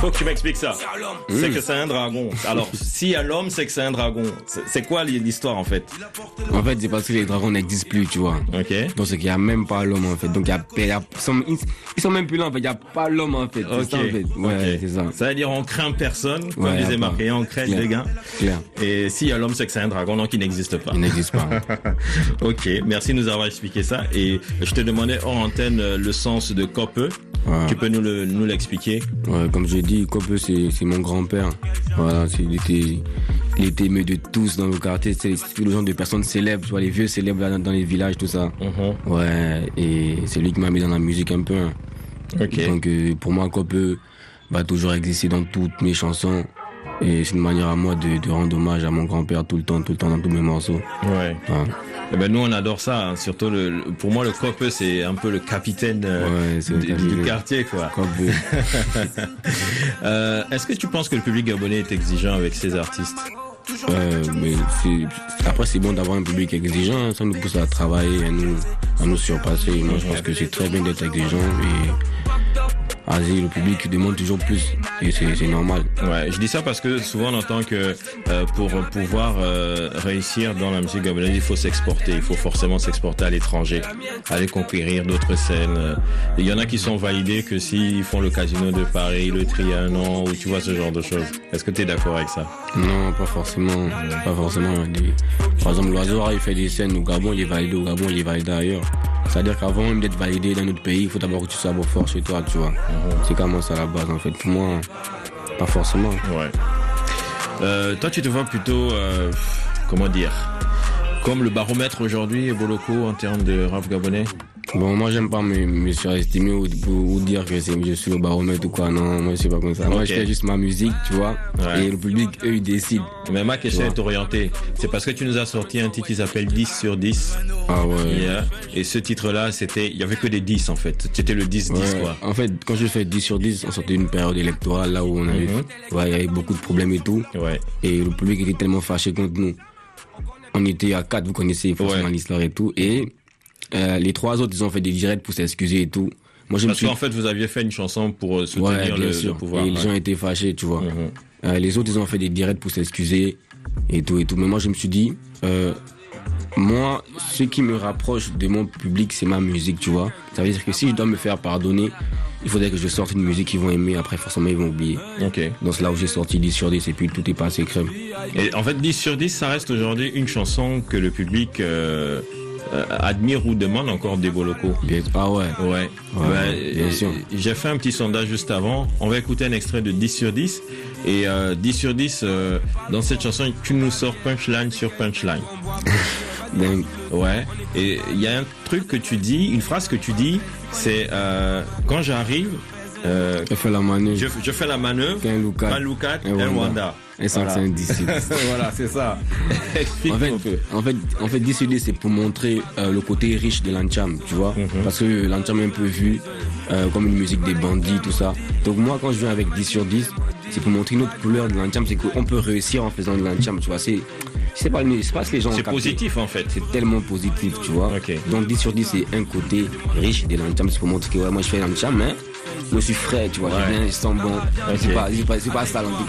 Faut que tu m'expliques ça. C'est que c'est un dragon. Alors, s'il y a l'homme, c'est que c'est un dragon. C'est quoi l'histoire, en fait? En fait, c'est parce que les dragons n'existent plus, tu vois. Ok. Donc, c'est qu'il y a même pas l'homme, en fait. Donc, ils sont même plus là, en fait. Il y a pas l'homme, en fait. Ok. C'est ça, en fait. Ouais, c'est ça. Ça veut dire, on craint personne, comme Ouais, disait pas. Marquet, on craint les gars. Clair. Et s'il y a l'homme, c'est que c'est un dragon, donc il n'existe pas. Il n'existe pas. Ok, merci de nous avoir expliqué ça. Et je te demandais hors antenne le sens de Kope. Ouais. Tu peux nous l'expliquer? Ouais, comme j'ai dit, Kope, c'est mon grand-père. Voilà, il était aimé de tous dans le quartier. C'est le genre de personnes célèbres, tu vois, les vieux célèbres là, dans les villages, tout ça. Ouais, et c'est lui qui m'a mis dans la musique un peu. Hein. Ok. Donc, pour moi, Kope va toujours exister dans toutes mes chansons. Et c'est une manière à moi de rendre hommage à mon grand-père tout le temps, dans tous mes morceaux. Ouais. Ouais. Eh ben nous on adore ça, hein. Surtout pour moi le Kope c'est un peu le capitaine Ouais, c'est le du capitaine. quartier quoi. Kope. Est-ce que tu penses que le public gabonais est exigeant avec ses artistes? Mais après c'est bon d'avoir un public exigeant, hein. Ça nous pousse à travailler, à nous surpasser. Moi je pense que c'est très bien d'être exigeant et vas-y, le public demande toujours plus et c'est normal. Ouais, je dis ça parce que souvent on entend que pour pouvoir réussir dans la musique gabonaise, il faut s'exporter, il faut forcément s'exporter à l'étranger, aller conquérir d'autres scènes. Il y en a qui sont validés que s'ils font le Casino de Paris, le Trianon, ou tu vois ce genre de choses. Est-ce que tu es d'accord avec ça? Non, pas forcément. Par exemple, l'Oiseau Rare, il fait des scènes au Gabon, il est validé au Gabon, il est validé ailleurs. C'est-à-dire qu'avant même d'être validé dans notre pays, il faut d'abord que tu sois fort chez toi, tu vois. C'est comment ça à la base, en fait. Pour moi, pas forcément. Ouais. Toi, tu te vois plutôt, comment dire, comme le baromètre aujourd'hui, Boloko, en termes de rap gabonais? Bon, moi, j'aime pas me surestimer ou dire que je suis le baromètre ou quoi. Non, moi, je suis pas comme ça. Okay. Moi, je fais juste ma musique, tu vois. Ouais. Et le public, eux, ils décident. Mais ma question est orientée. C'est parce que tu nous as sorti un titre qui s'appelle 10 sur 10. Ah ouais. Yeah. Et ce titre-là, il y avait que des 10, en fait. C'était le 10-10, ouais. quoi. En fait, quand je fais 10 sur 10, on sortait d'une période électorale, là où on avait, il y avait beaucoup de problèmes et tout. Ouais. Et le public était tellement fâché contre nous. On était à 4, vous connaissez forcément l'histoire et tout. Et, les 3 autres, ils ont fait des directs pour s'excuser et tout. Moi, parce qu'en fait, vous aviez fait une chanson pour soutenir le pouvoir. Et les gens étaient fâchés, tu vois. Les autres, ils ont fait des directs pour s'excuser et tout. Mais moi, je me suis dit, moi, ce qui me rapproche de mon public, c'est ma musique, tu vois. Ça veut dire que si je dois me faire pardonner, il faudrait que je sorte une musique qu'ils vont aimer, après forcément ils vont oublier. Ok. Donc c'est là où j'ai sorti 10 sur 10 et puis tout est passé crème. Et en fait, 10 sur 10, ça reste aujourd'hui une chanson que le public admire ou demande encore des Boloko. Ah ouais. Ouais. Bien sûr. J'ai fait un petit sondage juste avant. On va écouter un extrait de 10 sur 10. Et 10 sur 10, dans cette chanson, tu nous sors punchline sur punchline. Ouais. Et il y a un truc que tu dis, une phrase que tu dis, c'est quand j'arrive, je fais la manœuvre. Je fais la manœuvre. Un Lukat, un Wanda. Et ça, c'est un 10 sur 10. Voilà, c'est ça. En fait, 10 sur 10, c'est pour montrer le côté riche de l'Ancham, tu vois. Parce que l'Ancham est un peu vu comme une musique des bandits, tout ça. Donc moi, quand je viens avec 10 sur 10, c'est pour montrer une autre couleur de l'Ancham, c'est qu'on peut réussir en faisant de l'Ancham, tu vois. C'est pas ce que les gens ont C'est capté. positif, en fait. C'est tellement positif, tu vois. Okay. Donc 10 sur 10, c'est un côté riche de l'Ancham, c'est pour montrer que ouais, moi je fais l'Ancham, mais je suis frais, tu vois. Je sens bon. Okay. C'est pas ça l'anti.